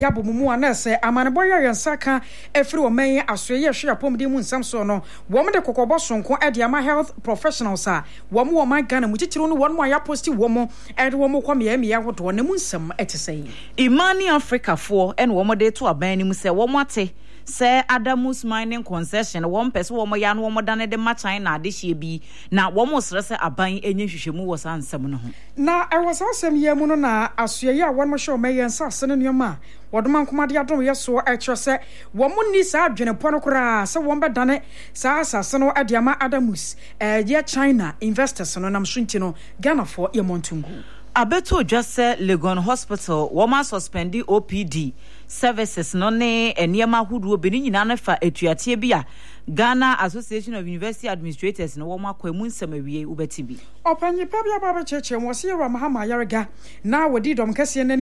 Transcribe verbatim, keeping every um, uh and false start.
Yabo mumu anase amaneboya yansaka efiri omen asoye hwe apomde mu nsam so no wo de kokobo sonko e de ama health professionals a wo mo man Ghana mu chichiro no won mo ya posti wo mo e de wo mo kwame ya miya hodo ne mu nsam etesei Imani Africa for en wo mo de to aban ni mu se wo mo ate se Adamus mining concession wo mpese wo mo ya no wo mo dane de ma China de hie bi na wo mo srese aban enye hwehwemu wo sa nsam no ho na e wo sa asem ye mu no na asoye a won mo hwe omen yansa ne nyoma wodoma nkomade adom yeso e kyerese wo munni sa adwene po no kora se wo mbedane sa asase no adiama Adamus eh ye China investors no nam sunti no Ghana for ye montungu abeto just Legon Hospital wo ma suspendi O P D services no ne eniema huduo beni nyina na fa etuatie bia Ghana Association of University Administrators no wo ma kwamu nsamawie ubeti bi opanyi pa bia ba ba cheche mo se wa mahama yarega na wodi dom kase ne